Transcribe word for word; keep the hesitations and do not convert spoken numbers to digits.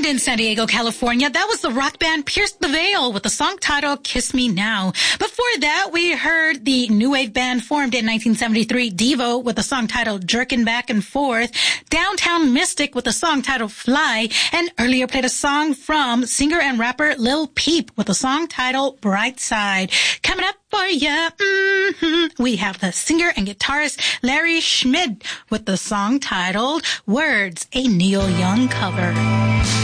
Formed in San Diego, California, that was the rock band Pierce the Veil with the song titled Kiss Me Now. Before that, we heard the new wave band formed in nineteen seventy-three, Devo, with the song titled Jerkin' Back and Forth, Downtown Mystic with the song titled Fly, and earlier played a song from singer and rapper Lil Peep with the song titled Bright Side. Coming up for ya, mm-hmm, we have the singer and guitarist Larry Schmid with the song titled Words, a Neil Young cover.